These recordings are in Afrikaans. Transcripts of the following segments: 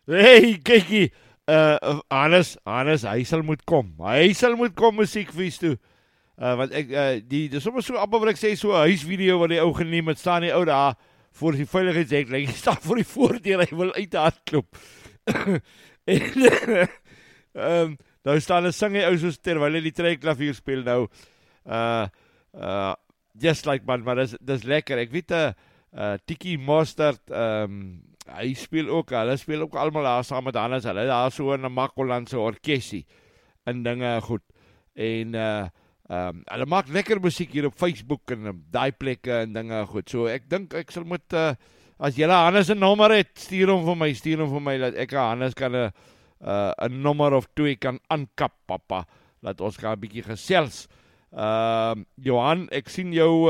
Hey, kykie, Hannes, hy sal moet kom. Hy sal moet kom musiekfees toe. Want ek dis sommer so amper wat ek sê so 'n huisvideo wat die ou geneem het, staan die ou daar voor die veiligheidshek, hy staan voor die voordeur, hy wil uit hardloop. En nou staan 'n sing hy ou soos terwyl hy die trekklavier speel nou. Uh just like man, maar dis lekker. Ek weet Tiki Mostert, hy speel ook, hulle speel ook almal daar saam met Hannes, hulle daar so in 'n Makolandse orkesie en dinge goed. En hulle maak lekker musiek hier op Facebook en op daai plekke en dinge goed. So ek dink ek sal moet as julle Hannes 'n nommer het, stuur hom vir my dat ek aan Hannes kan 'n nommer of 2 kan aankap, papa. Laat ons gaan 'n bietjie gesels. Johan, ek sien jou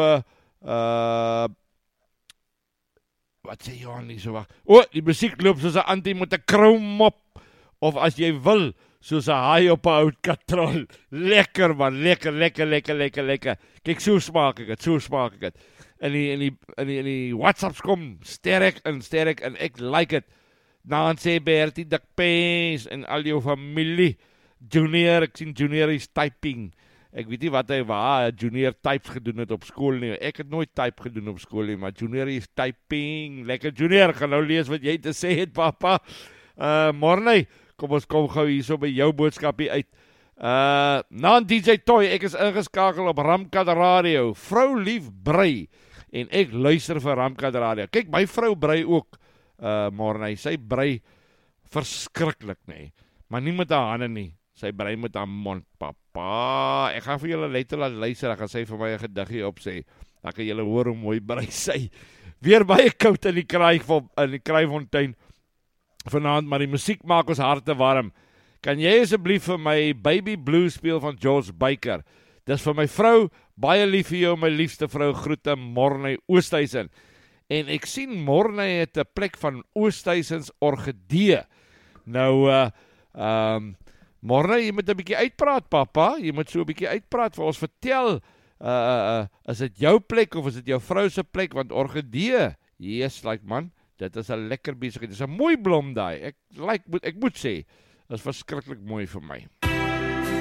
wat sê Johan nie so wag. Die musiek loop soos 'n antie met 'n kroumop, of as jy wil, soos 'n haai op 'n oud katrol. Lekker man, lekker. Kyk, so smaak ek dit. In die WhatsApps kom sterk en ek like it. Dan sê Bertie Dikpens en al jou familie. Junior, ek sien Junior is typing. Ek weet nie wat hy Junior types gedoen het op skool nie. Ek het nooit type gedoen op skool nie, maar Junior is typing. Lekker Junior, gaan nou lees wat jy te sê het, papa. Morney, kom ons kom gou hierso by jou boodskapie uit. Na DJ Toy, ek is ingeskakel op Ramkat Radio. Vrou lief brei en ek luister vir Ramkat Radio. Kyk, my vrou brei ook, Morney. Sy brei verskriklik, nee. Maar nie met haar hande nie. Sy brei met haar mond, papa. Ek gaan vir julle later laat luister, dan gaan sy vir my 'n gediggie opsê. Dan kan julle hoor hoe mooi brei sy. Weer baie koud in die Kraaifontein vanaand, maar die musiek maak ons harte warm. Kan jy asseblief vir my Baby Blue speel van George Baker? Dis vir my vrou, baie lief vir jou, my liefste vrou, groete Morney Oosthuizen. En ek sien Morney het 'n plek van Oosthuizens orgidee. Nou, Morney, jy moet 'n bietjie uitpraat, papa. Jy moet so 'n bietjie uitpraat vir ons. Vertel, is dit jou plek of is dit jou vrou se plek? Want orgidee, yes, like man, dit is 'n lekker besigheid. Dit is 'n mooi blom daai. Ek moet sê, dit is verskriklik mooi vir my.